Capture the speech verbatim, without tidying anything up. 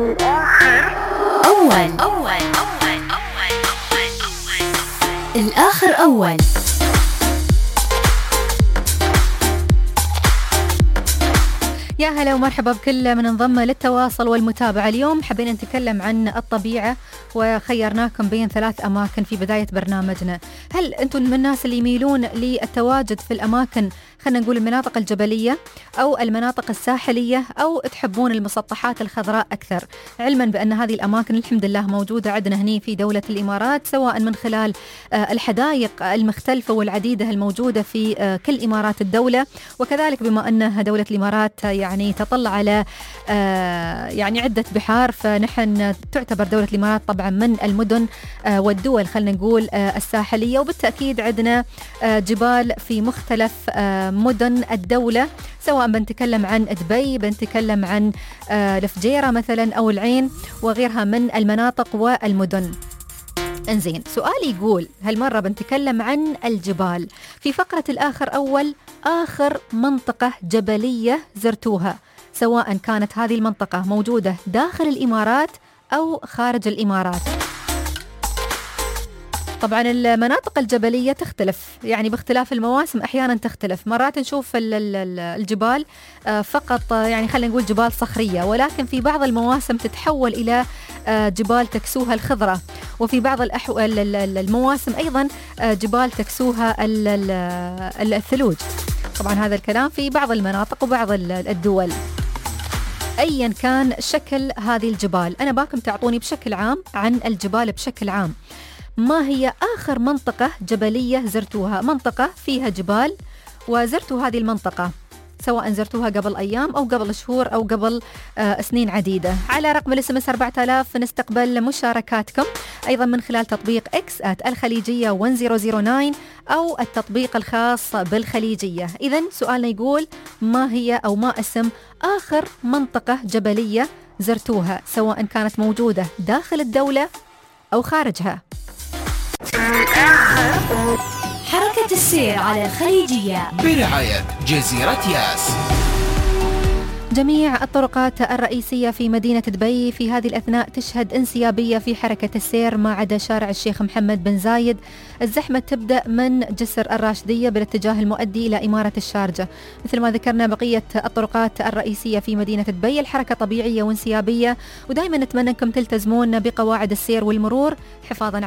الآخر أول أول أول أول أول الآخر أول. يا هلا ومرحبا بكل من انضم للتواصل والمتابعة. اليوم حبينا نتكلم عن الطبيعة وخيرناكم بين ثلاث أماكن في بداية برنامجنا. هل أنتم من الناس اللي يميلون للتواجد في الأماكن خلنا نقول المناطق الجبلية أو المناطق الساحلية أو تحبون المسطحات الخضراء أكثر؟ علما بأن هذه الأماكن الحمد لله موجودة عندنا هني في دولة الإمارات، سواء من خلال الحدائق المختلفة والعديدة الموجودة في كل إمارات الدولة، وكذلك بما أن دولة الإمارات يعني تطل على يعني عدة بحار، فنحن تعتبر دولة الإمارات طبعا من المدن والدول خلنا نقول الساحلية، وبالتأكيد عندنا جبال في مختلف مدن الدولة، سواء بنتكلم عن دبي، بنتكلم عن الفجيرة مثلا أو العين وغيرها من المناطق والمدن. انزين، سؤالي يقول هالمرة بنتكلم عن الجبال في فقرة الآخر أول. آخر منطقة جبلية زرتوها، سواء كانت هذه المنطقة موجودة داخل الإمارات أو خارج الإمارات. طبعا المناطق الجبلية تختلف، يعني باختلاف المواسم أحيانا تختلف. مرات نشوف الجبال فقط يعني خلينا نقول جبال صخرية، ولكن في بعض المواسم تتحول إلى جبال تكسوها الخضرة، وفي بعض المواسم أيضا جبال تكسوها الثلوج. طبعا هذا الكلام في بعض المناطق وبعض الدول. أيا كان شكل هذه الجبال، أنا باكم تعطوني بشكل عام عن الجبال بشكل عام. ما هي آخر منطقة جبلية زرتوها؟ منطقة فيها جبال وزرتوا هذه المنطقة، سواء زرتوها قبل أيام أو قبل شهور أو قبل آه سنين عديدة. على رقم الاس ام اس أربعة آلاف نستقبل مشاركاتكم أيضا من خلال تطبيق إكس آت الخليجية واحد صفر صفر تسعة أو التطبيق الخاص بالخليجية. إذن سؤالنا يقول ما هي أو ما اسم آخر منطقة جبلية زرتوها، سواء كانت موجودة داخل الدولة أو خارجها. حركة السير على الخليجية برعاية جزيرة ياس. جميع الطرقات الرئيسية في مدينة دبي في هذه الأثناء تشهد انسيابية في حركة السير، ما عدا شارع الشيخ محمد بن زايد. الزحمة تبدأ من جسر الراشدية بالاتجاه المؤدي إلى إمارة الشارجة. مثل ما ذكرنا بقية الطرقات الرئيسية في مدينة دبي الحركة طبيعية وانسيابية، ودائما نتمنى أنكم تلتزمون بقواعد السير والمرور حفاظا